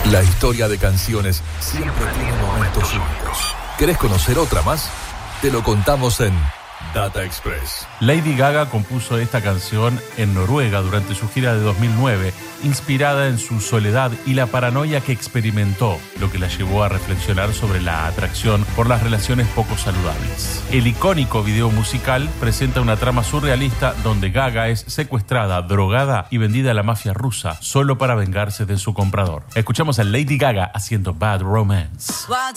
La historia de canciones siempre tiene momentos únicos. ¿Querés conocer otra más? Te lo contamos en Data Express. Lady Gaga compuso esta canción en Noruega durante su gira de 2009, inspirada en su soledad y la paranoia que experimentó, lo que la llevó a reflexionar sobre la atracción por las relaciones poco saludables. El icónico video musical presenta una trama surrealista donde Gaga es secuestrada, drogada y vendida a la mafia rusa solo para vengarse de su comprador. Escuchamos a Lady Gaga haciendo Bad Romance.